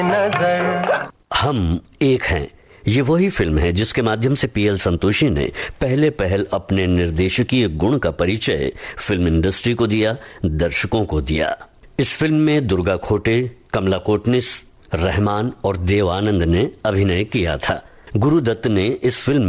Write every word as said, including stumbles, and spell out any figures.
नजर। हम एक हैं, ये वही फिल्म है जिसके माध्यम से पीएल संतोषी ने पहले पहल अपने निर्देशकीय गुण का परिचय फिल्म इंडस्ट्री को दिया, दर्शकों को दिया। इस फिल्म में दुर्गा खोटे, कमला कोटनिस, रहमान और देव आनंद ने अभिनय किया था। गुरु दत्त ने इस फिल्म